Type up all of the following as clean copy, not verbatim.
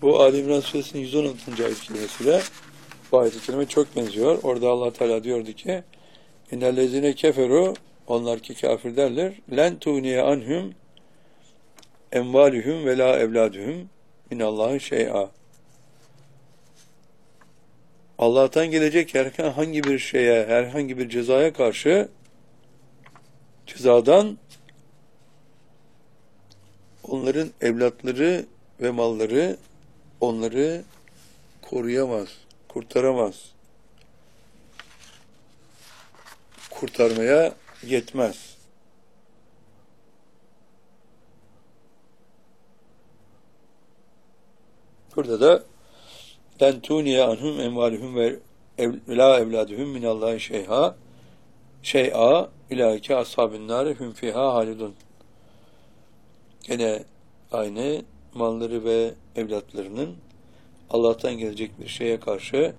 Bu Ali İmran Suresinin 116. ayet kelimesiyle bu ayet-i kerime çok benziyor. Orada Allah Teala diyordu ki İnnellezine keferu, onlar ki kafirlerler, len tuğniye anhum emvalühüm ve la evladühüm minallahi şey'a. Allah'tan gelecek herhangi bir şeye, herhangi bir cezaya karşı cezadan onların evlatları ve malları onları koruyamaz, kurtaramaz. Kurtarmaya yetmez. Burada da "Len tuniye anhum emvaluhum ve la evladuhum minallahi şey'a ilaike ashabin nâri hum fiha halidun." Gene aynı malları ve evlatlarının Allah'tan gelecek bir şeye karşı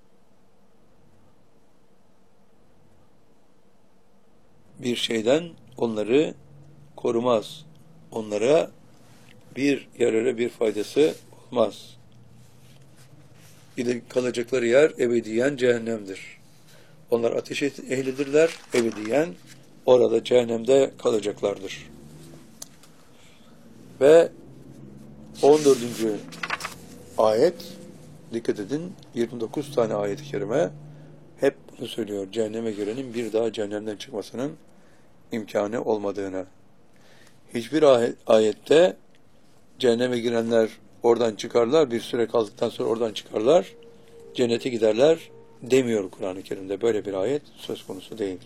bir şeyden onları korumaz. Onlara bir yararı, bir faydası olmaz. Kalacakları yer ebediyen cehennemdir. Onlar ateş ehlidirler, ebediyen orada cehennemde kalacaklardır. Ve 14. ayet, dikkat edin, 29 tane ayet-i kerime hep bunu söylüyor. Cehenneme girenin bir daha cehennemden çıkmasının imkanı olmadığını. Hiçbir ayette cehenneme girenler oradan çıkarlar, bir süre kaldıktan sonra oradan çıkarlar, cennete giderler demiyor Kur'an-ı Kerim'de. Böyle bir ayet söz konusu değil.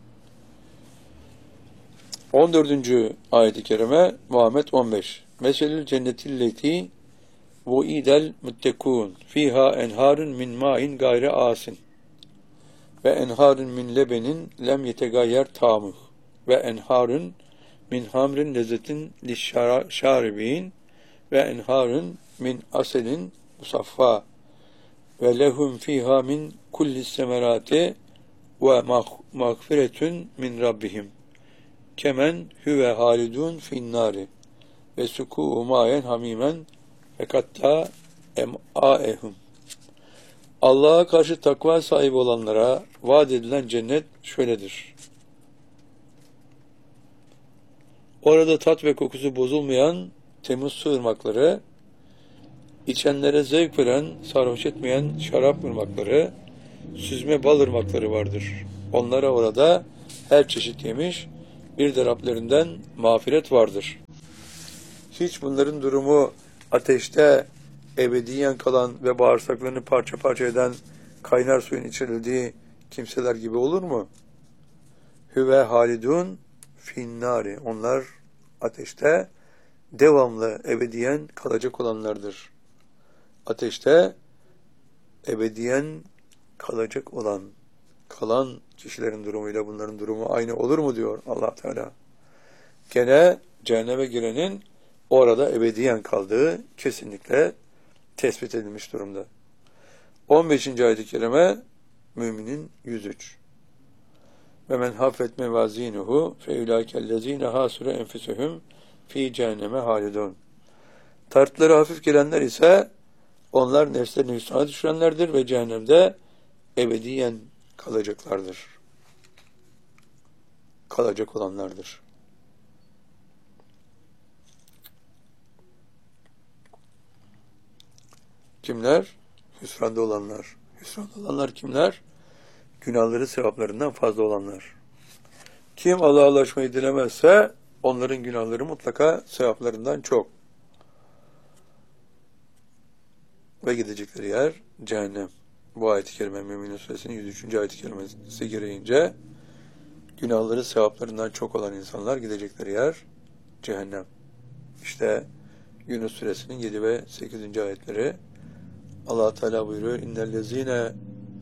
14. ayet-i kerime Muhammed 15. Meselül cennetilleti vu'idel muttekûn fiha enharun min ma'in gayre asin ve enharun min lebenin lem yetegayyer ta'muh ve enharun min hamrin lezzetin lişşaribin ve enharun min aselin musaffa ve lehum fiha min kulli semerati ve mağfiretun min rabbihim kemen huve halidun finnari ve suku'u mayen hamimen ve katta em'aehum. Allah'a karşı takva sahibi olanlara vaat edilen cennet şöyledir. Orada tat ve kokusu bozulmayan temiz su ırmakları, içenlere zevk veren, sarhoş etmeyen şarap ırmakları, süzme bal ırmakları vardır. Onlara orada her çeşit yemiş, bir de Rablerinden mağfiret vardır. Hiç bunların durumu ateşte ebediyen kalan ve bağırsaklarını parça parça eden kaynar suyun içirildiği kimseler gibi olur mu? Hüve halidun finnari. Onlar ateşte devamlı ebediyen kalacak olanlardır. Ateşte ebediyen kalacak olan, kalan kişilerin durumuyla bunların durumu aynı olur mu diyor Allah Teala. Gene cehenneme girenin orada ebediyen kaldığı kesinlikle tespit edilmiş durumda. 15. ayet-i kerime Müminin 103. Ve men haffet mevazinuhu fe ulaikellezine hasure enfusuhum fi cehenneme halidun. Tartları hafif gelenler ise onlar nefslerini hüsrana düşürenlerdir ve cehennemde ebediyen kalacaklardır. Kalacak olanlardır. Kimler? Hüsranda olanlar. Hüsranda olanlar kimler? Günahları sevaplarından fazla olanlar. Kim Allah'a ulaşmayı dilemezse onların günahları mutlaka sevaplarından çok. Ve gidecekleri yer cehennem. Bu ayet-i kerime Mü'minin Suresinin 103. ayet-i kerimesi gereğince günahları sevaplarından çok olan insanlar gidecekleri yer cehennem. İşte Yunus Suresinin 7 ve 8. ayetleri Allah Teala buyuruyor: İnnellezine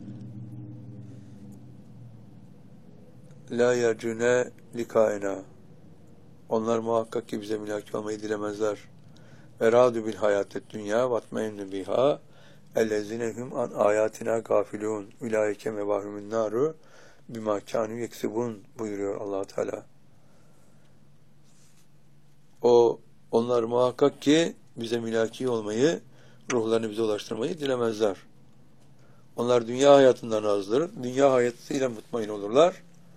la yercune likaena. Onlar muhakkak ki bize mülaki olmayı dilemezler. Ve radu bil hayatet dünya vatmeinnu biha ellezinehum an ayatina gafilun ulaike mevahumun naru bima kanu yeksibun buyuruyor Allah Teala. Onlar muhakkak ki bize mülaki olmayı, ruhlarını bize ulaştırmayı dilemezler. Onlar dünya hayatından razıdır. Dünya hayatıyla mutmain olurlar.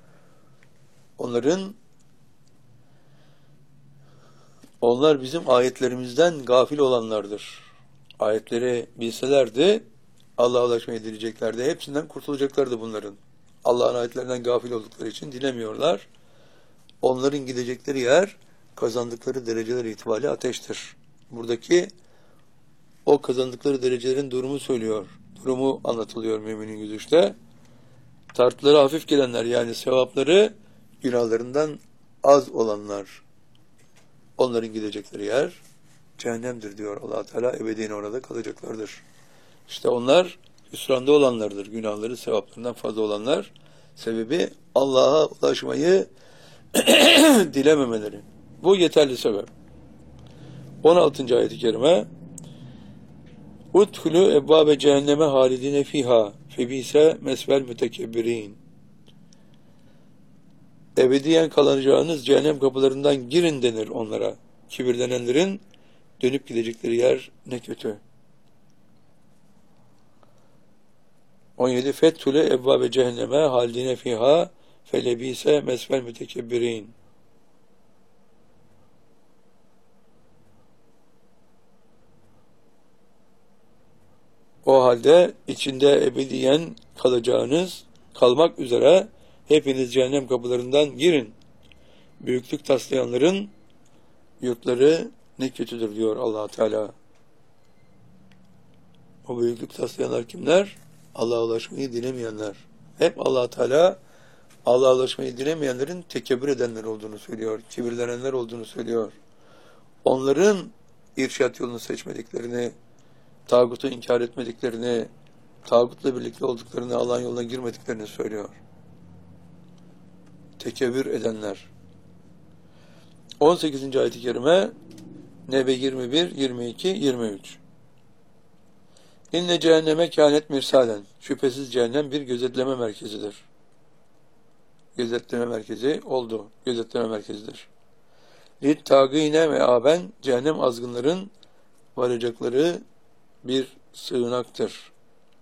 Onlar bizim ayetlerimizden gafil olanlardır. Ayetleri bilselerdi Allah'a ulaşmayı dileyeceklerdi. Hepsinden kurtulacaklardı bunların. Allah'ın ayetlerinden gafil oldukları için dilemiyorlar. Onların gidecekleri yer kazandıkları dereceler itibariyle ateştir. Buradaki o kazandıkları derecelerin durumu anlatılıyor Mü'minin 103'te. Tartıları hafif gelenler, yani sevapları günahlarından az olanlar, onların gidecekleri yer cehennemdir diyor Allah Teala, ebediyen orada kalacaklardır. İşte onlar hüsranda olanlardır, günahları sevaplarından fazla olanlar. Sebebi Allah'a ulaşmayı dilememeleri. Bu yeterli sebep. 16. ayet-i kerime: Udhulu ebvabe cehenneme halidine fiha febise mesvel mütekebbirin. Ebediyen kalacağınız cehennem kapılarından girin denir onlara. Kibirlenenlerin dönüp gidecekleri yer ne kötü. 17. Fethule ebvabe cehenneme halidine fiha felebise mesvel mütekebbirin. O halde içinde ebediyen kalmak üzere hepiniz cehennem kapılarından girin. Büyüklük taslayanların yurtları ne kötüdür diyor Allah Teala. O büyüklük taslayanlar kimler? Allah'a ulaşmayı dilemeyenler. Hep Allah Teala Allah'a ulaşmayı dilemeyenlerin tekebbür edenler olduğunu söylüyor. Kibirlenenler olduğunu söylüyor. Onların irşat yolunu seçmediklerini, tağutu inkar etmediklerini, tağutla birlikte olduklarını, Allah'ın yoluna girmediklerini söylüyor. Tekebbür edenler. 18. ayet-i kerime Nebe 21, 22, 23. İnne cehenneme kânet mirsalen. Şüphesiz cehennem bir gözetleme merkezidir. Gözetleme merkezi oldu. Gözetleme merkezidir. Lit tâgîne ve aben, cehennem azgınların varacakları bir sığınaktır.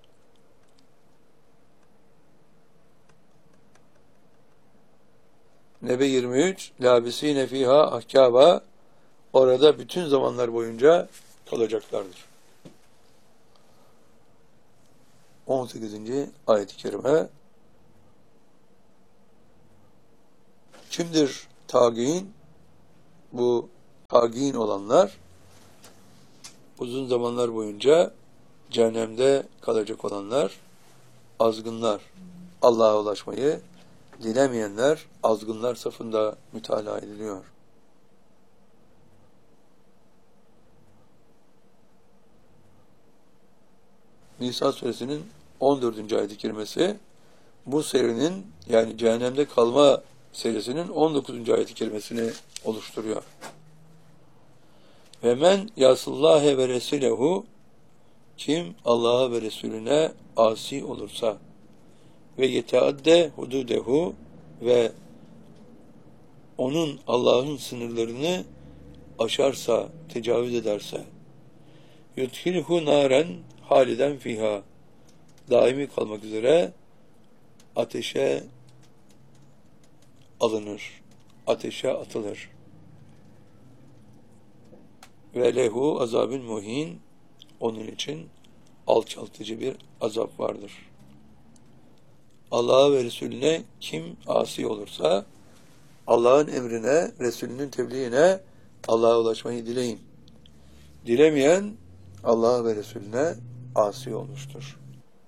Nebe 23, labisîne fîhâ ahkâba, orada bütün zamanlar boyunca kalacaklardır. 18. ayet-i kerime. Kimdir tâgîn? Bu tâgîn olanlar, uzun zamanlar boyunca cehennemde kalacak olanlar, azgınlar, Allah'a ulaşmayı dilemeyenler, azgınlar safında mütalaa ediliyor. Nisa suresinin 14. ayet-i kerimesi, bu serinin, yani cehennemde kalma serisinin 19. ayet-i kerimesini oluşturuyor. Ve men yasallâhe ve resilehu, kim Allah'a ve Resulüne asi olursa ve yeteadde hududehu, ve onun Allah'ın sınırlarını aşarsa, tecavüz ederse, yudhilhu naren haliden fiha, daimi kalmak üzere ateşe alınır, ateşe atılır. Ve lehu azabün muhin, onun için alçaltıcı bir azap vardır. Allah'a ve Resulüne kim asi olursa, Allah'ın emrine, Resulünün tebliğine, Allah'a ulaşmayı dileyin. Dilemeyen Allah'a ve Resulüne asi olmuştur.